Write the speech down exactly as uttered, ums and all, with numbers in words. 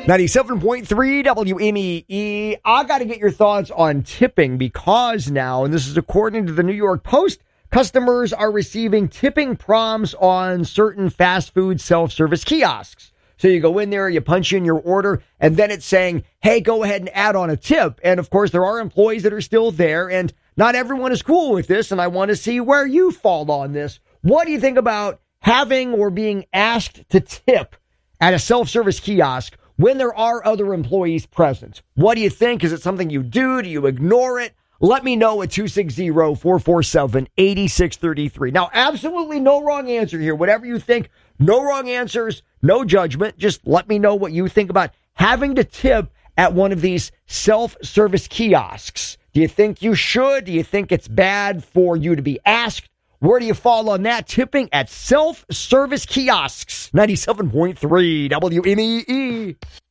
ninety-seven point three W M E. I got to get your thoughts on tipping because now, and this is according to the New York Post, customers are receiving tipping prompts on certain fast food self-service kiosks. So you go in there, you punch in your order, and then it's saying, hey, go ahead and add on a tip. And of course, there are employees that are still there, and not everyone is cool with this, and I want to see where you fall on this. What do you think about having or being asked to tip at a self-service kiosk when there are other employees present? What do you think? Is it something you do? Do you ignore it? Let me know at two six zero, four four seven, eight six three three. Now, absolutely no wrong answer here. Whatever you think, no wrong answers, no judgment. Just let me know what you think about having to tip at one of these self-service kiosks. Do you think you should? Do you think it's bad for you to be asked? Where do you fall on that? Tipping at self-service kiosks. ninety-seven point three W M E E.